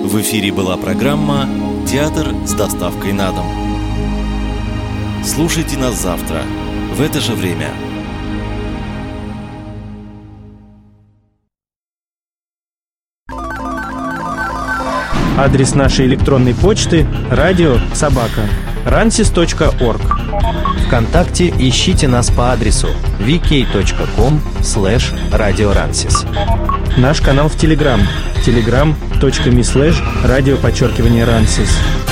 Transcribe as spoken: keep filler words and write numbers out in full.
В эфире была программа «Театр с доставкой на дом». Слушайте нас завтра в это же время. Адрес нашей электронной почты радио собака рансис точка орг. ВКонтакте ищите нас по адресу ви кей точка ком слэш радио рансис. Наш канал в Телеграм телеграм точка ми слэш радио подчеркивание рансис.